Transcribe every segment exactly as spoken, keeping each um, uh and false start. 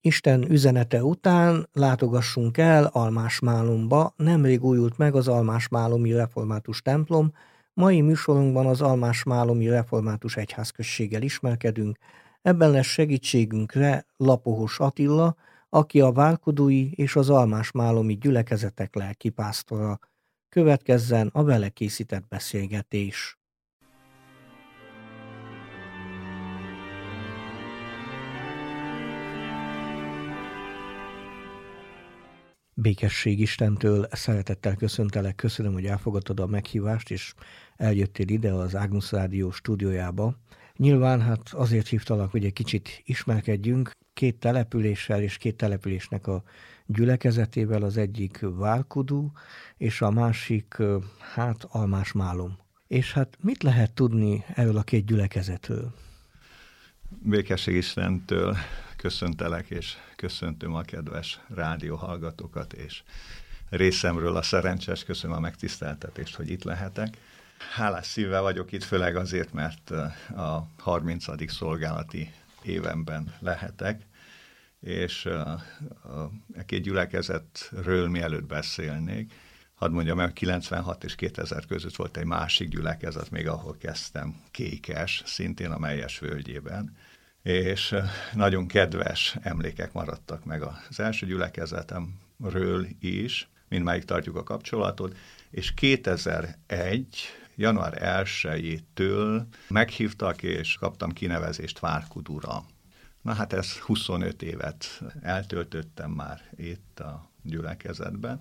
Isten üzenete után látogassunk el Almásmálomba, nemrég újult meg az Almásmálomi Református templom, mai műsorunkban az Almásmálomi Református Egyházközséggel ismerkedünk, ebben lesz segítségünkre Lapohos Attila, aki a várkodói és az almásmálomi gyülekezetek lelkipásztora. Következzen a vele készített beszélgetés. Békesség Istentől, szeretettel köszöntelek, köszönöm, hogy elfogadtad a meghívást, és eljöttél ide az Ágnusz Rádió stúdiójába. Nyilván hát azért hívtalak, hogy egy kicsit ismerkedjünk, két településsel és két településnek a gyülekezetével, az egyik Várkudú, és a másik, hát Almásmálom. És hát mit lehet tudni erről a két gyülekezetről? Békesség Istentől köszöntelek, és köszöntöm a kedves rádióhallgatókat, és részemről a szerencsés, köszönöm a megtiszteltetést, hogy itt lehetek. Hálás szívvel vagyok itt, főleg azért, mert a harmincadik szolgálati évemben lehetek, és a két gyülekezetről mielőtt beszélnék, hadd mondjam el, kilencvenhat és kétezer között volt egy másik gyülekezet, még ahol kezdtem, Kékes, szintén a Melyes völgyében, és nagyon kedves emlékek maradtak meg az első gyülekezetemről is, mindmáig tartjuk a kapcsolatot, és kétezer-egy. január elsejétől meghívtak, és kaptam kinevezést Várkudúra. Na hát ez huszonöt évet eltöltöttem már itt a gyülekezetben,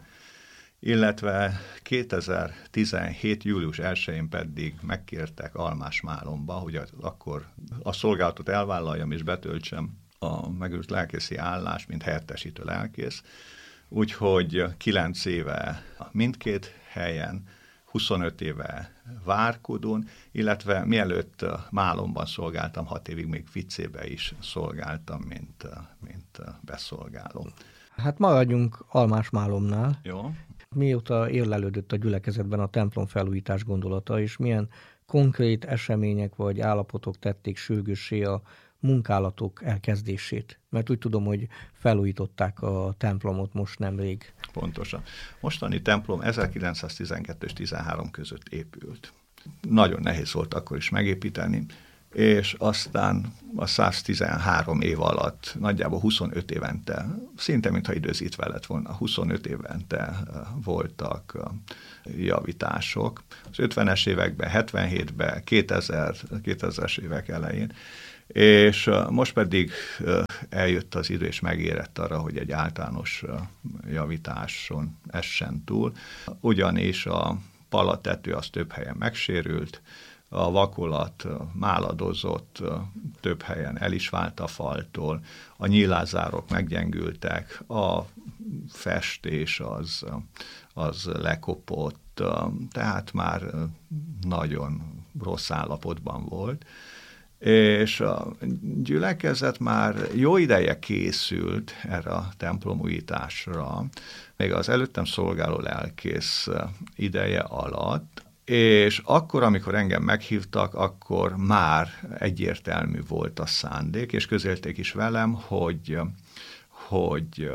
illetve kétezer-tizenhét. július elsején pedig megkértek Almásmálomba, hogy akkor a szolgálatot elvállaljam és betöltsem a megőrült lelkészi állást, mint helyettesítő lelkész. Úgyhogy kilenc éve mindkét helyen, huszonöt éve Várkudún, illetve mielőtt Málomban szolgáltam, hat évig még Vicébe is szolgáltam, mint, mint beszolgáló. Hát maradjunk Almásmálomnál. Jó. Mióta érlelődött a gyülekezetben a templom felújítás gondolata, és milyen konkrét események vagy állapotok tették sürgőssé a munkálatok elkezdését? Mert úgy tudom, hogy felújították a templomot most nemrég. Pontosan. Mostani templom ezerkilencszáztizenkettő és tizenhárom között épült. Nagyon nehéz volt akkor is megépíteni, és aztán a száztizenhárom év alatt, nagyjából huszonöt évente, szinte mintha időzítve lett volna, huszonöt évente voltak javítások. Az ötvenes években, hetvenhétben, kétezer, kétezres évek elején, és most pedig eljött az idő, és megérett arra, hogy egy általános javításon essen túl, ugyanis a palatető az több helyen megsérült, a vakolat máladozott, több helyen el is vált a faltól, a nyílázárok meggyengültek, a festés az, az lekopott, tehát már nagyon rossz állapotban volt. És a gyülekezet már jó ideje készült erre a templomújításra, még az előttem szolgáló lelkész ideje alatt, és akkor, amikor engem meghívtak, akkor már egyértelmű volt a szándék, és közölték is velem, hogy, hogy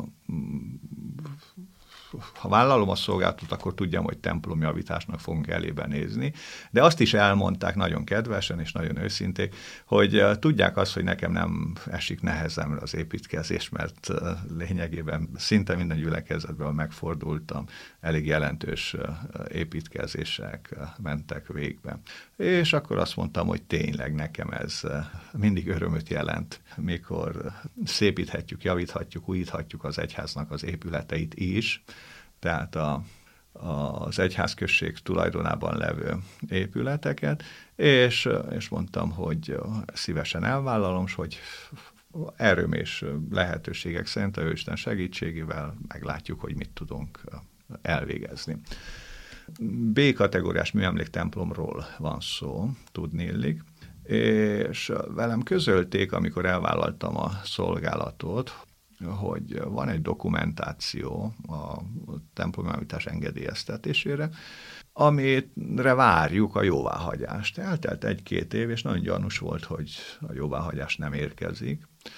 ha vállalom a szolgálatot, akkor tudjam, hogy templomjavításnak fogunk elébe nézni. De azt is elmondták nagyon kedvesen és nagyon őszinték, hogy tudják azt, hogy nekem nem esik nehezemre az építkezés, mert lényegében szinte minden gyülekezetben megfordultam, elég jelentős építkezések mentek végbe. És akkor azt mondtam, hogy tényleg nekem ez mindig örömöt jelent, mikor szépíthetjük, javíthatjuk, újíthatjuk az egyháznak az épületeit is, tehát a, az egyházközség tulajdonában levő épületeket, és, és mondtam, hogy szívesen elvállalom, és hogy erőm és lehetőségek szerint a Isten segítségével meglátjuk, hogy mit tudunk elvégezni. B-kategóriás műemléktemplomról van szó, tudniillik, és velem közölték, amikor elvállaltam a szolgálatot, hogy van egy dokumentáció a templomjavítás engedélyeztetésére, amire várjuk a jóváhagyást. Eltelt egy-két év, és nagyon gyanús volt, hogy a jóváhagyás nem érkezik.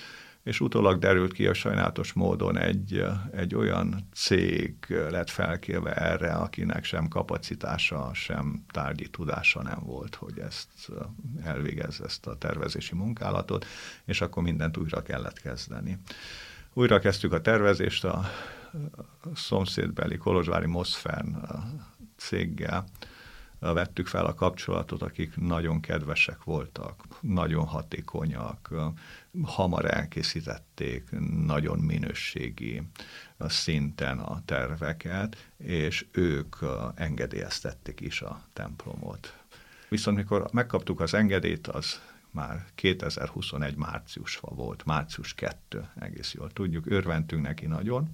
és utólag derült ki, a sajnálatos módon egy, egy olyan cég lett felkérve erre, akinek sem kapacitása, sem tárgyi tudása nem volt, hogy ezt elvégezze, ezt a tervezési munkálatot, és akkor mindent újra kellett kezdeni. Újra kezdtük a tervezést a szomszédbeli kolozsvári Moszfern céggel, vettük fel a kapcsolatot, akik nagyon kedvesek voltak, nagyon hatékonyak, hamar elkészítették, nagyon minőségi szinten a terveket, és ők engedélyeztették is a templomot. Viszont mikor megkaptuk az engedélyt, az már kétezer-huszonegy márciusban volt, március kettő, egész jól tudjuk, örventünk neki nagyon,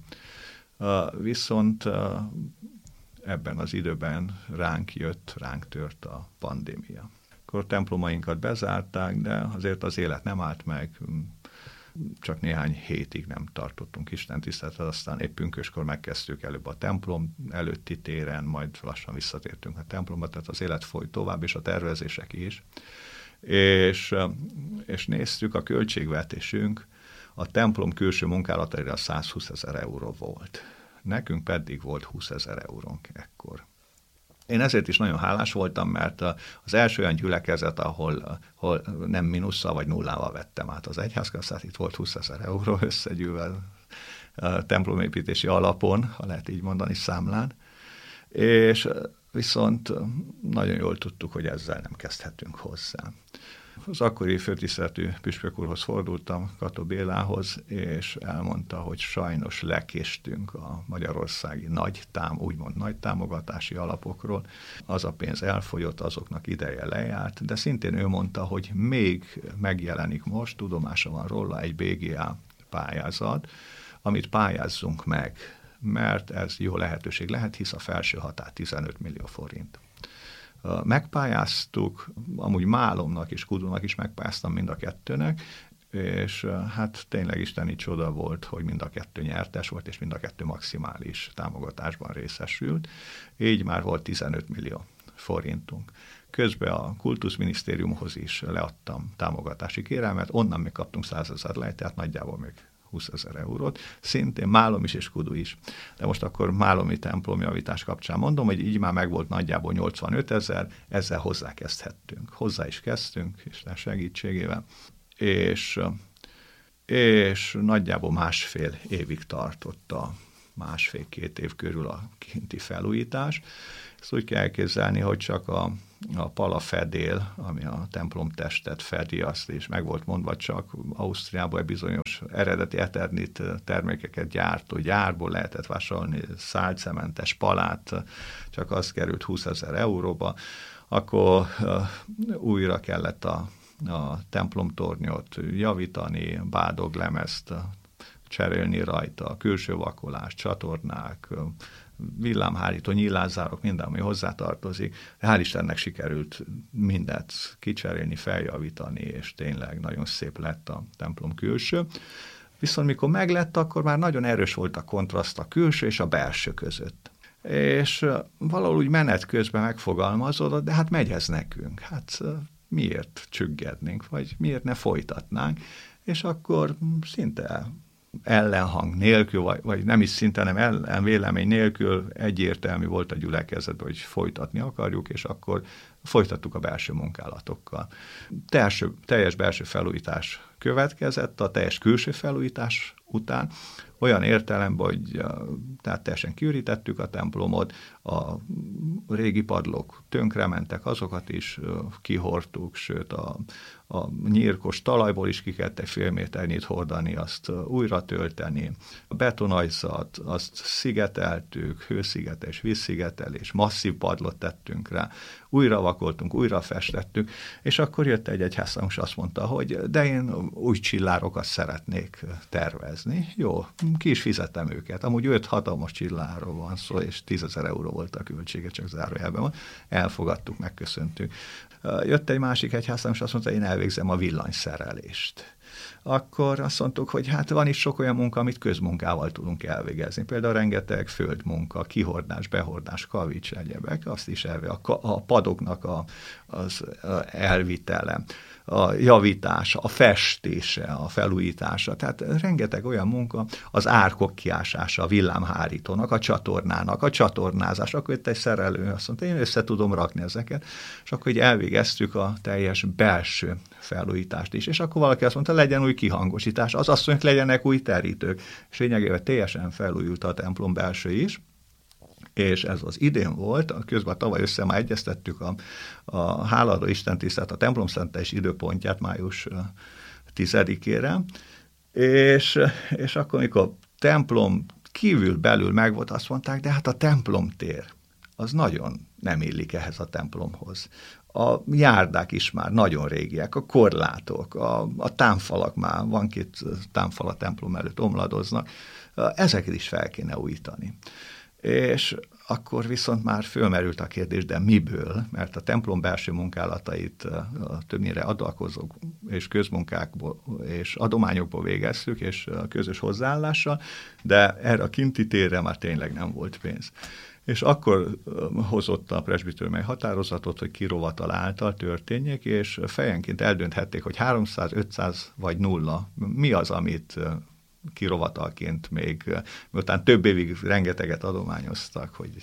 viszont ebben az időben ránk jött, ránk tört a pandémia. Akkor templomainkat bezárták, de azért az élet nem állt meg, csak néhány hétig nem tartottunk Isten tiszteletet, aztán épp pünköskor megkezdtük előbb a templom előtti téren, majd lassan visszatértünk a templomba, tehát az élet folyt tovább, és a tervezések is. És, és néztük, a költségvetésünk a templom külső munkálataira százhúszezer euró volt. Nekünk pedig volt húszezer eurónk ekkor. Én ezért is nagyon hálás voltam, mert az első olyan gyülekezet, ahol, ahol nem minusszal vagy nullával vettem át az egyházkasszát, itt volt húszezer euró összegyűlve a templomépítési alapon, ha lehet így mondani, számlán, és viszont nagyon jól tudtuk, hogy ezzel nem kezdhetünk hozzá. Az akkori főtiszteletű püspök úrhoz fordultam, Kató Bélához, és elmondta, hogy sajnos lekéstünk a magyarországi nagy tám, úgymond nagy támogatási alapokról. Az a pénz elfogyott, azoknak ideje lejárt, de szintén ő mondta, hogy még megjelenik most, tudomása van róla, egy bé gé á pályázat, amit pályázzunk meg, mert ez jó lehetőség lehet, hisz a felső határ tizenöt millió forint. Megpályáztuk, amúgy Málomnak és Kudónak is megpályáztam mind a kettőnek, és hát tényleg isteni csoda volt, hogy mind a kettő nyertes volt, és mind a kettő maximális támogatásban részesült. Így már volt tizenöt millió forintunk. Közben a kultuszminisztériumhoz is leadtam támogatási kérelmet, onnan még kaptunk százezer lejt, tehát nagyjából még húszezer eurót, szintén Málom is és Kudu is. De most akkor málomi templomjavítás kapcsán mondom, hogy így már megvolt nagyjából nyolcvanöt ezer, ezzel hozzákezdhettünk. Hozzá is kezdtünk, Isten segítségével, és, és nagyjából másfél évig tartott a másfél-két év körül a kinti felújítás. Ezt úgy kell elképzelni, hogy csak a, a palafedél, ami a templomtestet fedi, azt is meg volt mondva, csak Ausztriából egy bizonyos eredeti eternit termékeket gyártó gyárból lehetett vásárolni szálcementes palát, csak az került húszezer euróba, akkor uh, újra kellett a, a templomtornyot javítani, bádoglemezt cserélni rajta, külső vakolás, csatornák, villámhárító, nyílászárok, minden, ami hozzátartozik. Hál' Istennek sikerült mindent kicserélni, feljavítani, és tényleg nagyon szép lett a templom külső. Viszont mikor meglett, akkor már nagyon erős volt a kontraszt a külső és a belső között. És valahol úgy menet közben megfogalmazódott, de hát megy ez nekünk. Hát miért csüggednénk, vagy miért ne folytatnánk? És akkor szinte ellenhang nélkül, vagy, vagy nem is szinte, nem ellenvélemény nélkül egyértelmű volt a gyülekezetben, hogy folytatni akarjuk, és akkor folytattuk a belső munkálatokkal. Teljes, teljes belső felújítás következett, a teljes külső felújítás után, olyan értelemben, hogy tehát teljesen kiürítettük a templomot, a régi padlók tönkrementek, azokat is kihordtuk, sőt a, a nyírkos talajból is ki kellett egy fél méternyit hordani, azt újra tölteni. A betonajzat, azt szigeteltük, hőszigetelés, vízszigetelés, masszív padlót tettünk rá, újra vakoltunk, újra festettük, és akkor jött egy egyháztartós, azt mondta, hogy de én új csillárokat szeretnék tervezni. Jó, ki is fizettem őket. Amúgy öt hatalmas csilláról van szó, és tízezer euró volt a költsége, csak zárójelben van. Elfogadtuk, megköszöntük. Jött egy másik egyháztartós, azt mondta, én elvégzem a villanyszerelést. Akkor azt mondtuk, hogy hát van is sok olyan munka, amit közmunkával tudunk elvégezni. Például rengeteg földmunka, kihordás, behordás, kavics, egyebek, azt is elve, a, a padoknak a, az a elvitele. a javítása, a festése, a felújítása. Tehát rengeteg olyan munka, az árkok kiásása, a villámhárítónak, a csatornának, a csatornázás. Akkor itt egy szerelő azt mondta, én össze tudom rakni ezeket, és akkor így elvégeztük a teljes belső felújítást is. És akkor valaki azt mondta, legyen új kihangosítás, az azt mondja, legyenek új terítők. És lényegében teljesen felújult a templom belső is, és ez az idén volt, közben tavaly össze már egyeztettük a, a hálaadó istentisztelet, a templomszentelés időpontját május tizedikére, és, és akkor, amikor templom kívül belül megvolt, azt mondták, de hát a templomtér, az nagyon nem illik ehhez a templomhoz. A járdák is már nagyon régiek, a korlátok, a, a támfalak már, van két támfal a templom előtt omladoznak, ezeket is fel kéne újítani. És akkor viszont már fölmerült a kérdés, de miből? Mert a templom belső munkálatait többnyire adalkozók és közmunkákból és adományokból végeztük, és közös hozzáállással, de erre a kinti térre már tényleg nem volt pénz. És akkor hozott a presbitérium egy határozatot, hogy kirovatal által történjék, és fejenként eldönthették, hogy háromszáz, ötszáz vagy nulla. Mi az, amit kirovatalként még, miután több évig rengeteget adományoztak, hogy,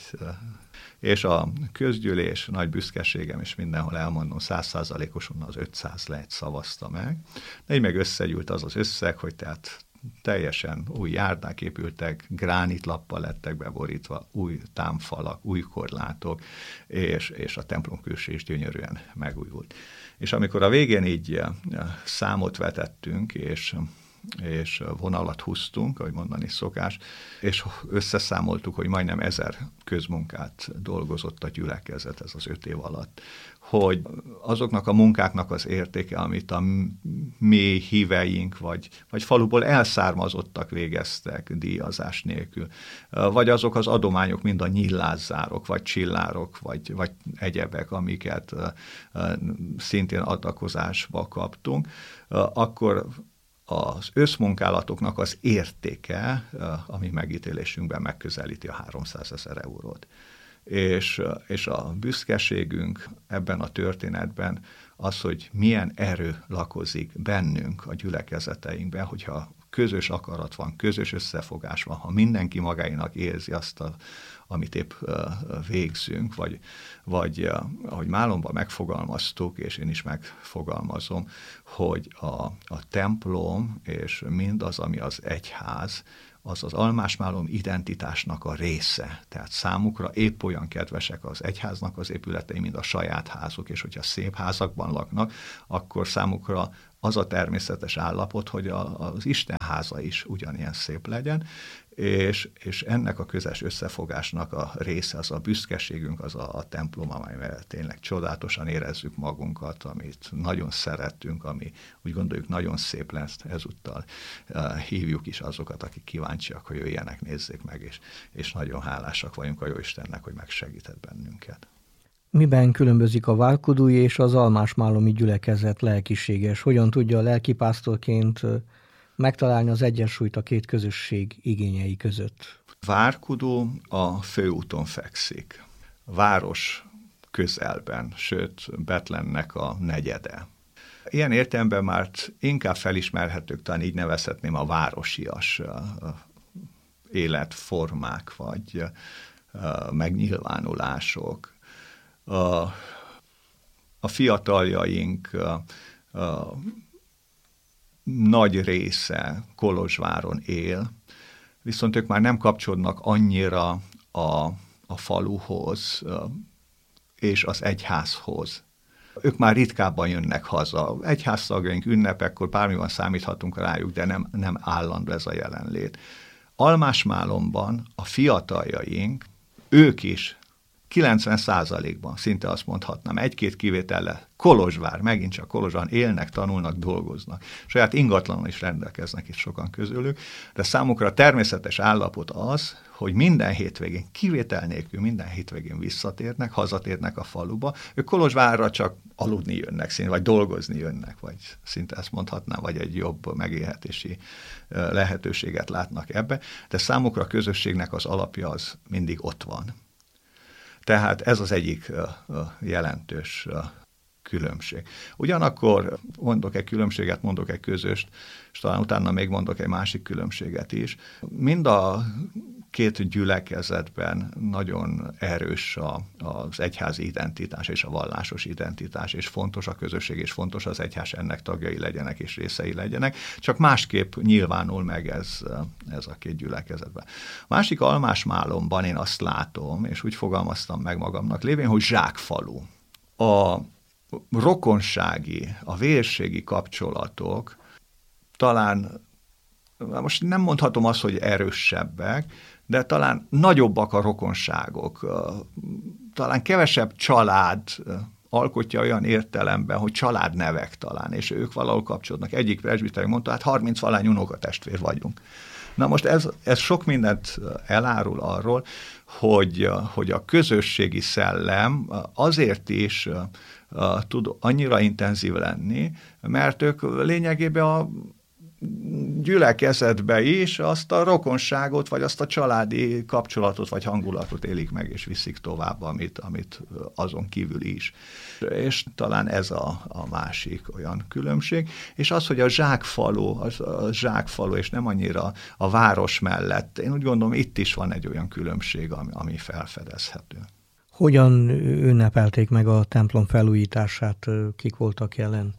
és a közgyűlés nagy büszkeségem, és mindenhol elmondom, száz százalékosan az ötszáz lehet szavazta meg. De így meg összegyűlt az az összeg, hogy tehát teljesen új járdák épültek, gránitlappal lettek beborítva, új támfalak, új korlátok, és, és a templom külső is gyönyörűen megújult. És amikor a végén így számot vetettünk, és és vonalat húztunk, ahogy mondani szokás, és összeszámoltuk, hogy majdnem ezer közmunkát dolgozott a gyülekezet ez az öt év alatt, hogy azoknak a munkáknak az értéke, amit a mi híveink, vagy, vagy faluból elszármazottak végeztek díjazás nélkül, vagy azok az adományok, mind a nyillászárok, vagy csillárok, vagy, vagy egyebek, amiket szintén adakozásba kaptunk, akkor az összmunkálatoknak az értéke, ami megítélésünkben megközelíti a háromszázezer eurót. És, és a büszkeségünk ebben a történetben az, hogy milyen erő lakozik bennünk a gyülekezeteinkben, hogyha közös akarat van, közös összefogás van, ha mindenki magáinak érzi azt, a, amit épp végzünk, vagy, vagy ahogy Málomban megfogalmaztuk, és én is megfogalmazom, hogy a, a templom és mindaz, ami az egyház, az az almásmálom identitásnak a része. Tehát számukra épp olyan kedvesek az egyháznak az épületei, mint a saját házuk, és hogyha szép házakban laknak, akkor számukra az a természetes állapot, hogy a, az Isten háza is ugyanilyen szép legyen, és, és ennek a közös összefogásnak a része, az a büszkeségünk, az a, a templom, amelyben tényleg csodálatosan érezzük magunkat, amit nagyon szeretünk, ami úgy gondoljuk nagyon szép lesz, ezúttal uh, hívjuk is azokat, akik kíváncsiak, hogy jöjjenek, nézzék meg, és, és nagyon hálásak vagyunk a Jóistennek, hogy megsegített bennünket. Miben különbözik a várkodói és az almásmálomi gyülekezet lelkiséges? Hogyan tudja a lelkipásztorként megtalálni az egyensúlyt a két közösség igényei között? Várkodó a főúton fekszik. Város közelben, sőt Betlennek a negyede. Ilyen értelemben már inkább felismerhetők, talán így nevezhetném a városias életformák, vagy megnyilvánulások. A, a fiataljaink a, a nagy része Kolozsváron él, viszont ők már nem kapcsolódnak annyira a, a faluhoz és az egyházhoz. Ők már ritkábban jönnek haza. Egyháztagjaink ünnepekkor bármi van, számíthatunk rájuk, de nem, nem állandó ez a jelenlét. Almásmálomban a fiataljaink, ők is kilencven százalékban, szinte azt mondhatnám, egy-két kivétellel Kolozsvár, megint csak Kolozsván élnek, tanulnak, dolgoznak. Saját ingatlanon is rendelkeznek itt sokan közülük, de számukra a természetes állapot az, hogy minden hétvégén, kivétel nélkül minden hétvégén visszatérnek, hazatérnek a faluba. Ők Kolozsvárra csak aludni jönnek, szinte, vagy dolgozni jönnek, vagy szinte ezt mondhatnám, vagy egy jobb megélhetési lehetőséget látnak ebbe, de számukra a közösségnek az alapja az mindig ott van. Tehát ez az egyik jelentős különbség. Ugyanakkor mondok egy különbséget, mondok egy közöst, és talán utána még mondok egy másik különbséget is. Mind a két gyülekezetben nagyon erős a, az egyházi identitás és a vallásos identitás, és fontos a közösség, és fontos az egyház, ennek tagjai legyenek és részei legyenek, csak másképp nyilvánul meg ez, ez a két gyülekezetben. A másik Almásmálomban én azt látom, és úgy fogalmaztam meg magamnak, lévén, hogy zsákfalu. A rokonsági, a vérségi kapcsolatok talán, most nem mondhatom azt, hogy erősebbek, de talán nagyobbak a rokonságok. Talán kevesebb család alkotja olyan értelemben, hogy családnevek talán, és ők valahol kapcsolódnak. Egyik presbiter mondta, hát harminc valány unokatestvér vagyunk. Na most ez, ez sok mindent elárul arról, hogy, hogy a közösségi szellem azért is tud annyira intenzív lenni, mert ők lényegében a gyülekezetbe is azt a rokonságot, vagy azt a családi kapcsolatot, vagy hangulatot élik meg, és viszik tovább, amit, amit azon kívül is. És talán ez a, a másik olyan különbség. És az, hogy a zsákfalu, az, a zsákfalu, és nem annyira a város mellett, én úgy gondolom, itt is van egy olyan különbség, ami, ami felfedezhető. Hogyan ünnepelték meg a templom felújítását? Kik voltak jelen?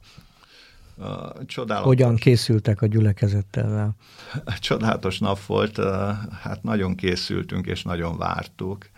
Csodálatos. Hogyan készültek a gyülekezettel? Csodálatos nap volt, hát nagyon készültünk, és nagyon vártuk,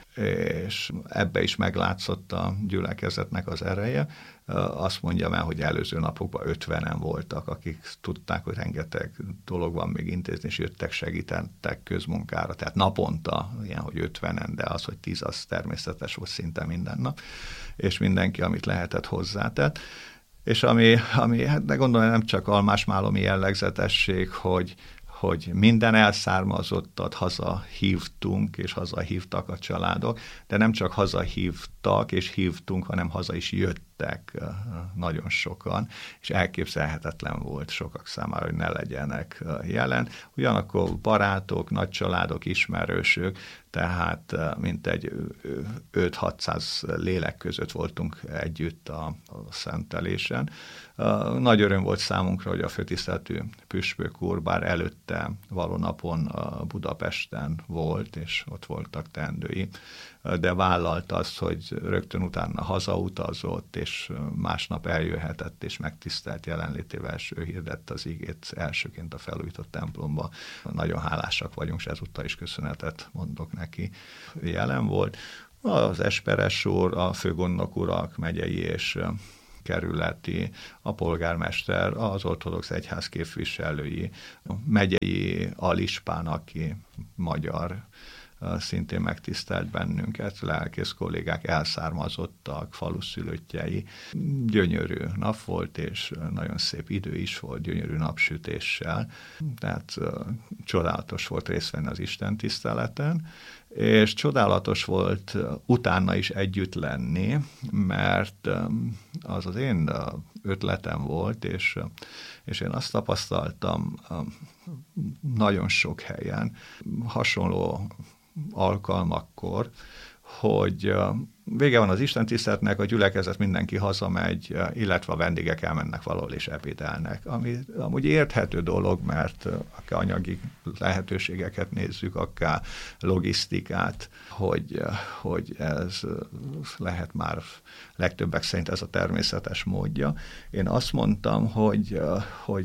és ebbe is meglátszott a gyülekezetnek az ereje. Azt mondjam el, hogy előző napokban ötvenen voltak, akik tudták, hogy rengeteg dolog van még intézni, és jöttek, segítettek közmunkára. Tehát naponta ilyen, hogy ötvenen, de az, hogy tíz, az természetes volt szinte minden nap, és mindenki, amit lehetett, hozzátett. És ami, ami hát de gondolom nem csak almásmálomi jellegzetesség, hogy, hogy minden elszármazottat hazahívtunk, és hazahívtak a családok, de nem csak hazahívtak és hívtunk, hanem haza is jöttek nagyon sokan, és elképzelhetetlen volt sokak számára, hogy ne legyenek jelen. Ugyanakkor barátok, nagy családok, ismerősök, tehát mintegy öt-hatszáz lélek között voltunk együtt a, a szentelésen. Nagy öröm volt számunkra, hogy a főtiszteletű püspök úr, bár előtte való napon Budapesten volt, és ott voltak teendői, de vállalta azt, hogy rögtön utána hazautazott, és másnap eljöhetett, és megtisztelt jelenlétével ő hirdette az igét elsőként a felújított templomba. Nagyon hálásak vagyunk, és ezúttal is köszönetet mondok neki. Jelen volt az esperes úr, a főgondnok urak, megyei és kerületi, a polgármester, az ortodox egyház képviselői, a megyei alispán, aki magyar, szintén megtisztelt bennünket, lelkész kollégák, elszármazottak, faluszülöttjei. Gyönyörű nap volt, és nagyon szép idő is volt, gyönyörű napsütéssel, tehát uh, csodálatos volt részt venni az Isten tiszteleten, és csodálatos volt utána is együtt lenni, mert az az én ötletem volt, és, és én azt tapasztaltam nagyon sok helyen, hasonló alkalmakkor, hogy vége van az istentiszteletnek, a gyülekezet, mindenki hazamegy, illetve a vendégek elmennek valahol és ebédelnek. Ami amúgy érthető dolog, mert akár anyagi lehetőségeket nézzük, akár logisztikát, hogy, hogy ez lehet már legtöbbek szerint ez a természetes módja. Én azt mondtam, hogy, hogy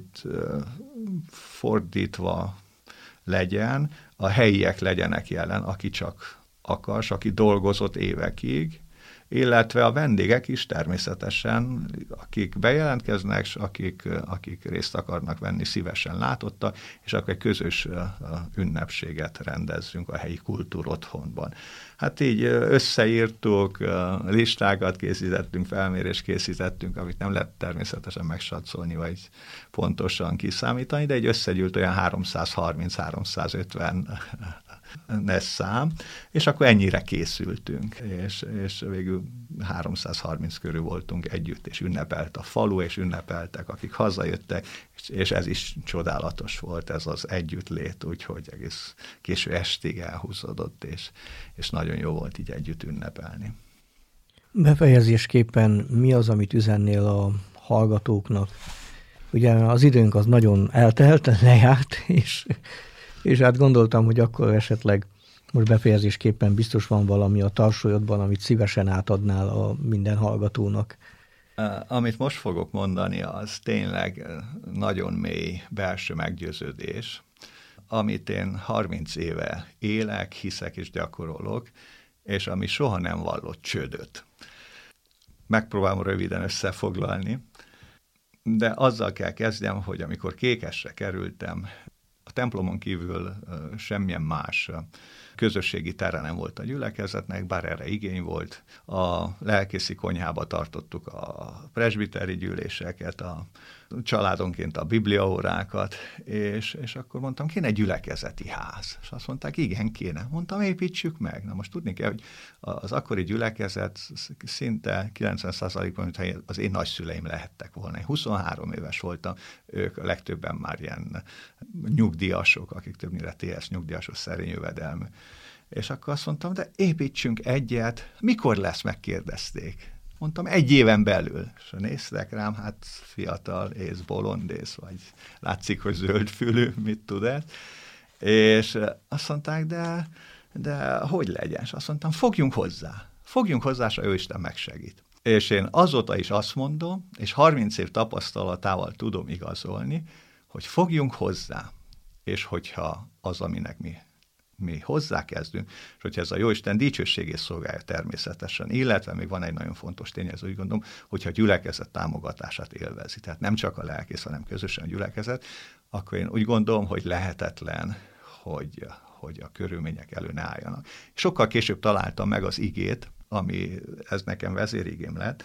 fordítva legyen, a helyiek legyenek jelen, aki csak akar, aki dolgozott évekig, illetve a vendégek is természetesen, akik bejelentkeznek, és akik, akik részt akarnak venni, szívesen látottak, és akkor egy közös ünnepséget rendezzünk a helyi kultúrotthonban. Hát így összeírtuk, listákat készítettünk, felmérést készítettünk, amit nem lehet természetesen megsatszolni, vagy pontosan kiszámítani, de egy összegyűlt olyan háromszázharminc-háromszázötven ez szám, és akkor ennyire készültünk, és, és végül háromszázharminc körül voltunk együtt, és ünnepelt a falu, és ünnepeltek, akik hazajöttek, és, és ez is csodálatos volt, ez az együttlét, úgyhogy egész késő estig elhúzódott, és, és nagyon jó volt így együtt ünnepelni. Befejezésképpen mi az, amit üzennél a hallgatóknak? Ugye az időnk az nagyon eltelt, lejárt, és, és hát gondoltam, hogy akkor esetleg most befejezésképpen biztos van valami a tarsolyodban, amit szívesen átadnál a minden hallgatónak. Amit most fogok mondani, az tényleg nagyon mély belső meggyőződés, amit én harminc éve élek, hiszek és gyakorolok, és ami soha nem vallott csődöt. Megpróbálom röviden összefoglalni, de azzal kell kezdjem, hogy amikor Kékesre kerültem, a templomon kívül semmilyen más közösségi tere nem volt a gyülekezetnek, bár erre igény volt. A lelkészi konyhába tartottuk a presbiteri gyűléseket, a családonként a bibliaórákat, és, és akkor mondtam, kéne egy gyülekezeti ház. És azt mondták, igen, kéne. Mondtam, építsük meg. Na most tudni kell, hogy az akkori gyülekezet szinte kilencven százalékban, mintha az én nagyszüleim lehettek volna. Én huszonhárom éves voltam, ők a legtöbben már ilyen nyugdíjasok, akik többnyire té es nyugdíjasok, szerény jövedelmű. És akkor azt mondtam, de építsünk egyet. Mikor lesz, megkérdezték. Mondtam, egy éven belül. És néztek rám, hát fiatal, ész, bolondész, vagy látszik, hogy zöldfülű, mit tud ez. És azt mondták, de, de hogy legyen? És azt mondtam, fogjunk hozzá. Fogjunk hozzá, és a Jóisten megsegít. És én azóta is azt mondom, és harminc év tapasztalatával tudom igazolni, hogy fogjunk hozzá, és hogyha az, aminek mi mi hozzákezdünk, és hogyha ez a Jóisten dicsőségét szolgálja természetesen, illetve még van egy nagyon fontos tényező, úgy gondolom, hogyha a gyülekezet támogatását élvezi, tehát nem csak a lelkész, hanem közösen a gyülekezet, akkor én úgy gondolom, hogy lehetetlen, hogy, hogy a körülmények elő ne álljanak. Sokkal később találtam meg az igét, ami ez nekem vezérigém lett.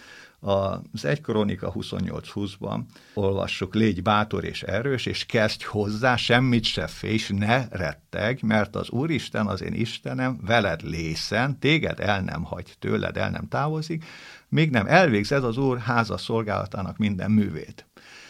Az egy Krónika huszonnyolc húszban olvassuk, légy bátor és erős, és kezdj hozzá, semmit se félj, és ne retteg, mert az Úristen, az én Istenem, veled lészen, téged el nem hagy, tőled el nem távozik, még nem elvégzed az Úr háza szolgálatának minden művét.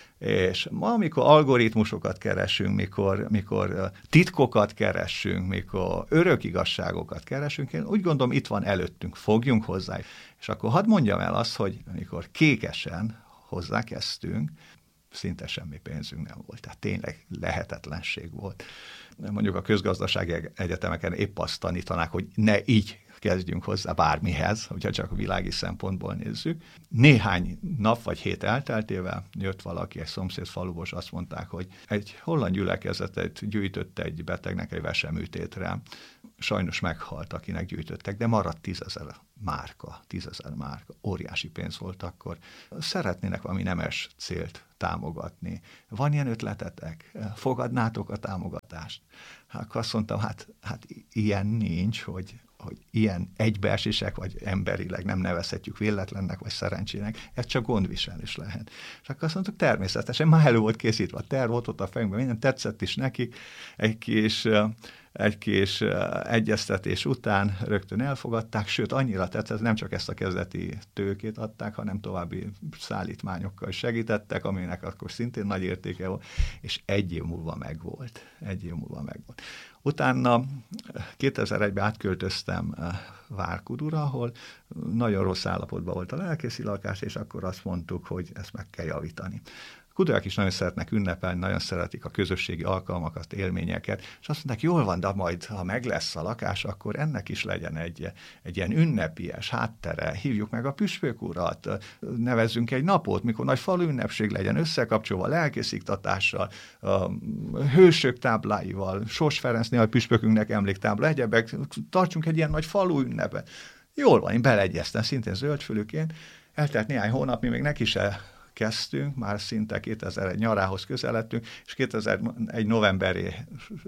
És ma, amikor algoritmusokat keresünk, mikor, mikor titkokat keresünk, mikor örök igazságokat keresünk, én úgy gondolom, itt van előttünk, fogjunk hozzá. És akkor hadd mondjam el azt, hogy amikor Kékesen hozzákezdtünk, szinte semmi pénzünk nem volt. Tehát tényleg lehetetlenség volt. Mondjuk a közgazdasági egyetemeken épp azt tanítanák, hogy ne így kezdjünk hozzá bármihez, hogyha csak világi szempontból nézzük. Néhány nap vagy hét elteltével jött valaki egy szomszéd faluból, és azt mondták, hogy egy holland gyülekezetet gyűjtött egy betegnek egy veseműtétre. Sajnos meghalt, akinek gyűjtöttek, de maradt tízezer márka, tízezer márka. Óriási pénz volt akkor. Szeretnének valami nemes célt támogatni. Van ilyen ötletetek? Fogadnátok a támogatást? Akkor azt mondtam, hát, hát ilyen nincs, hogy hogy ilyen egybeesések, vagy emberileg nem nevezhetjük véletlennek, vagy szerencsének, ez csak gondviselés lehet. És akkor azt mondtuk, természetesen, már elő volt készítve a terv, volt ott a fejünkben, minden tetszett is nekik, egy kis, egy kis egyeztetés után rögtön elfogadták, sőt, annyira tetszett, nem csak ezt a kezdeti tőkét adták, hanem további szállítmányokkal segítettek, aminek akkor szintén nagy értéke volt, és egy év múlva megvolt. Egy év múlva megvolt. Utána kétezer-egyben átköltöztem Várkudura, ahol nagyon rossz állapotban volt a lelkészi lakás, és akkor azt mondtuk, hogy ezt meg kell javítani. A kudurak is nagyon szeretnek ünnepelni, nagyon szeretik a közösségi alkalmakat, élményeket, és azt mondták, jól van, de majd, ha meg lesz a lakás, akkor ennek is legyen egy, egy ilyen ünnepies háttere, hívjuk meg a püspök urat, nevezzünk egy napot, mikor nagy falu ünnepség legyen, összekapcsolva lelkésziktatással, a hősök tábláival, Sors Ferencnél a püspökünknek emléktábla, egyebek, tartsunk egy ilyen nagy falu ünnepet. Jól van, én beleegyeztem, szintén zöldfülűként, eltelt néhány hónap, mi még neki se kezdtünk, már szinte kétezer-egy nyarához közeledtünk, és kétezer-egy novemberére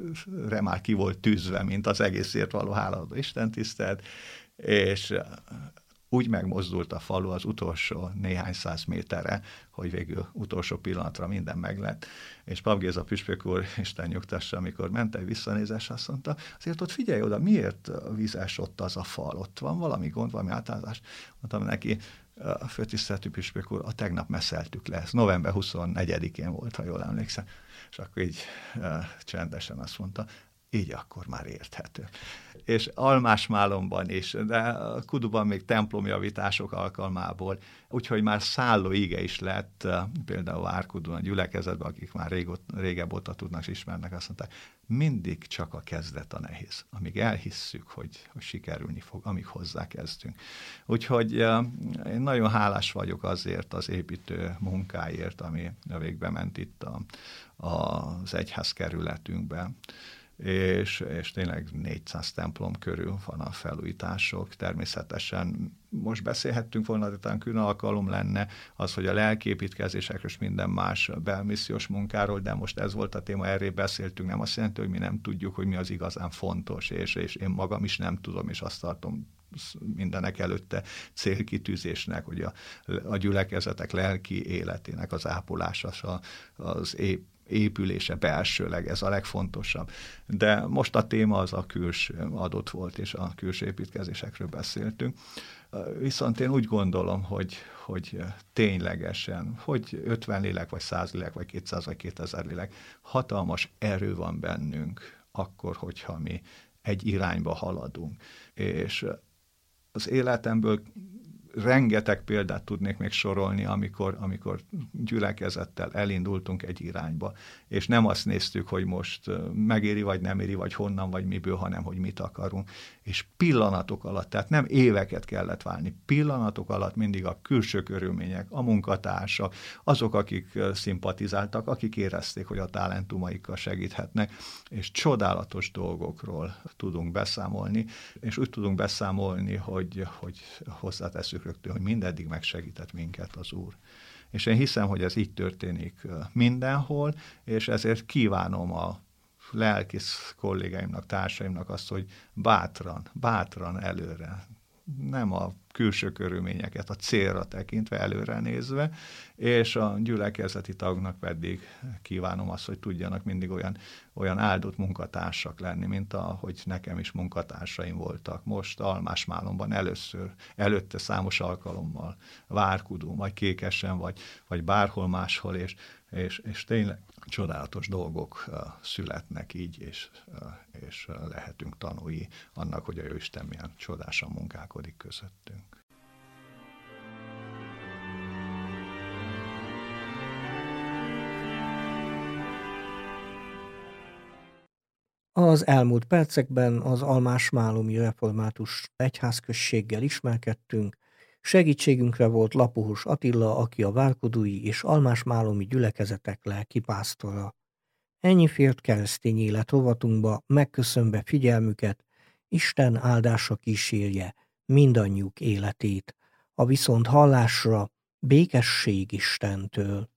már ki volt tűzve, mint az egészért való hálaadó istentisztelet, és úgy megmozdult a falu az utolsó néhány száz méterre, hogy végül utolsó pillanatra minden meglett. És Pap Géza püspök úr, Isten nyugtassa, amikor ment egy visszanézés, azt mondta, azért ott figyelj oda, miért vizes ott az a fal? Ott van valami gond, valami átázás? Mondtam neki, a főtiszteletű püspök úr, a tegnap messzeltük le, ez november huszonnegyedikén volt, ha jól emlékszem, és akkor így uh, csendesen azt mondta, így akkor már érthető. És Almásmálomban is, de Kuduban még templomjavítások alkalmából, úgyhogy már szálló ige is lett, például Várkudon a gyülekezetben, akik már régott, régebb óta tudnak és ismernek, azt mondták, mindig csak a kezdet a nehéz, amíg elhisszük, hogy, hogy sikerülni fog, amíg hozzákezdünk. Úgyhogy én nagyon hálás vagyok azért az építő munkáért, ami a végbe ment itt a, az egyházkerületünkben. És, és tényleg négyszáz templom körül van a felújítások. Természetesen most beszélhettünk volna, de talán külön alkalom lenne az, hogy a lelképítkezésekről és minden más belmissziós munkáról, de most ez volt a téma, erről beszéltünk, nem azt jelenti, hogy mi nem tudjuk, hogy mi az igazán fontos, és, és én magam is nem tudom, és azt tartom mindenek előtte célkitűzésnek, hogy a, a gyülekezetek lelki életének az ápolása, az épp épülése belsőleg, ez a legfontosabb. De most a téma az a külső adott volt, és a külső építkezésekről beszéltünk. Viszont én úgy gondolom, hogy, hogy ténylegesen, hogy ötven lélek, vagy száz lélek, vagy kétszáz, vagy kétezer lélek, hatalmas erő van bennünk, akkor, hogyha mi egy irányba haladunk. És az életemből rengeteg példát tudnék még sorolni, amikor, amikor gyülekezettel elindultunk egy irányba, és nem azt néztük, hogy most megéri, vagy nem éri, vagy honnan, vagy miből, hanem hogy mit akarunk. És pillanatok alatt, tehát nem éveket kellett válni, pillanatok alatt mindig a külső körülmények, a munkatársak, azok, akik szimpatizáltak, akik érezték, hogy a talentumaikkal segíthetnek, és csodálatos dolgokról tudunk beszámolni, és úgy tudunk beszámolni, hogy, hogy hozzáteszünk rögtön, hogy mindeddig megsegített minket az Úr. És én hiszem, hogy ez így történik mindenhol, és ezért kívánom a lelkész kollégáimnak, társaimnak azt, hogy bátran, bátran előre, nem a külső körülményeket, a célra tekintve, előre nézve, és a gyülekezeti tagnak pedig kívánom azt, hogy tudjanak mindig olyan, olyan áldott munkatársak lenni, mint ahogy nekem is munkatársaim voltak. Most Almásmálomban először, előtte számos alkalommal Várkudón, vagy Kékesen, vagy, vagy bárhol máshol, és, és, és tényleg csodálatos dolgok uh, születnek így, és, uh, és uh, lehetünk tanulni annak, hogy a Jóisten milyen csodásan munkálkodik közöttünk. Az elmúlt percekben az almásmálomi református egyházközséggel ismerkedtünk. Segítségünkre volt Lapuhos Attila, aki a várkudui és almásmálomi gyülekezetek lelkipásztora. Ennyi fért keresztény élet rovatunkba, megköszönve figyelmüket, Isten áldása kísérje mindannyiuk életét. A viszont hallásra békesség Istentől.